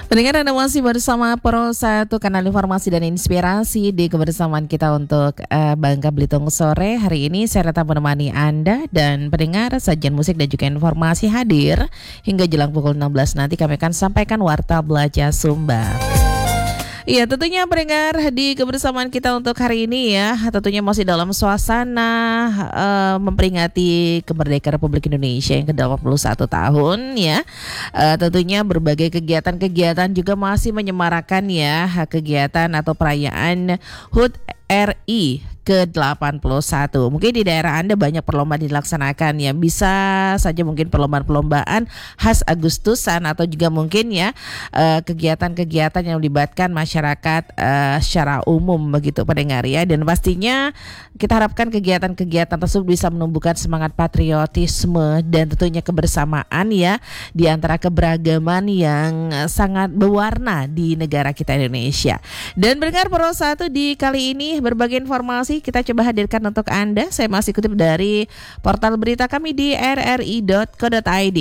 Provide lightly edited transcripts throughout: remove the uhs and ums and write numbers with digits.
Pendengar, Anda masih bersama Pro 1, kanal informasi dan inspirasi di kebersamaan kita untuk Bangka Belitung sore. Hari ini saya tetap menemani Anda dan pendengar, sajian musik dan juga informasi hadir hingga jelang pukul 16 nanti kami akan sampaikan Warta Belajar Sumba. Iya, tentunya pendengar di kebersamaan kita untuk hari ini ya, tentunya masih dalam suasana memperingati kemerdekaan Republik Indonesia yang ke-81 tahun ya. Tentunya berbagai kegiatan-kegiatan juga masih menyemarakan ya kegiatan atau perayaan HUT RI ke-81. Mungkin di daerah Anda banyak perlombaan dilaksanakan ya. Bisa saja mungkin perlombaan-perlombaan khas Agustusan atau juga mungkin ya kegiatan-kegiatan yang melibatkan masyarakat secara umum begitu pendengar ya. Dan pastinya kita harapkan kegiatan-kegiatan tersebut bisa menumbuhkan semangat patriotisme dan tentunya kebersamaan ya di antara keberagaman yang sangat berwarna di negara kita Indonesia. Dan pendengar Pro 1 di kali ini berbagai informasi kita coba hadirkan untuk Anda. Saya masih kutip dari portal berita kami di rri.co.id.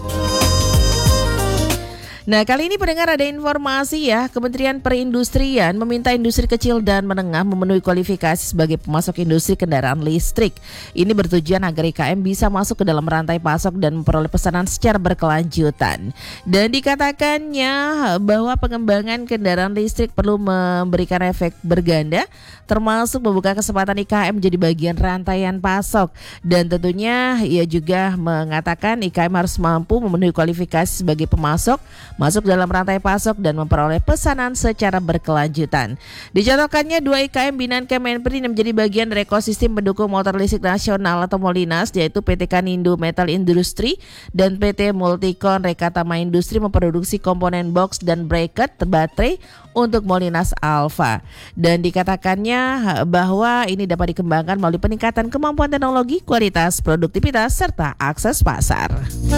Nah, kali ini pendengar ada informasi ya, Kementerian Perindustrian meminta industri kecil dan menengah memenuhi kualifikasi sebagai pemasok industri kendaraan listrik. Ini bertujuan agar IKM bisa masuk ke dalam rantai pasok dan memperoleh pesanan secara berkelanjutan. Dan dikatakannya bahwa pengembangan kendaraan listrik perlu memberikan efek berganda, termasuk membuka kesempatan IKM menjadi bagian rantaian pasok. Dan tentunya ia juga mengatakan IKM harus mampu memenuhi kualifikasi sebagai pemasok, masuk dalam rantai pasok dan memperoleh pesanan secara berkelanjutan. Dicontohkannya 2 IKM binaan Kemenpri yang menjadi bagian dari ekosistem pendukung motor listrik nasional atau Molinas, yaitu PT Kanindo Metal Industry dan PT Multicon Rekatama Industri memproduksi komponen box dan bracket baterai untuk Molinas Alpha. Dan dikatakannya bahwa ini dapat dikembangkan melalui peningkatan kemampuan teknologi, kualitas, produktivitas, serta akses pasar.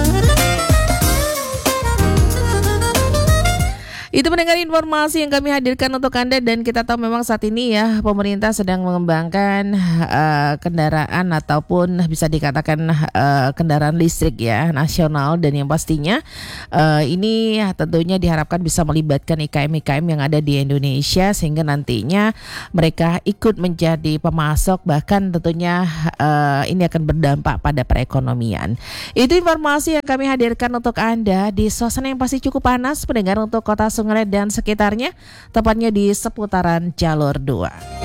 Itu mendengar informasi yang kami hadirkan untuk Anda, dan kita tahu memang saat ini ya pemerintah sedang mengembangkan kendaraan ataupun bisa dikatakan kendaraan listrik ya nasional, dan yang pastinya ini tentunya diharapkan bisa melibatkan IKM-IKM yang ada di Indonesia sehingga nantinya mereka ikut menjadi pemasok, bahkan tentunya ini akan berdampak pada perekonomian. Itu informasi yang kami hadirkan untuk Anda di suasana yang pasti cukup panas pendengar untuk Kota Sungai dan sekitarnya, tepatnya di seputaran Jalur 2.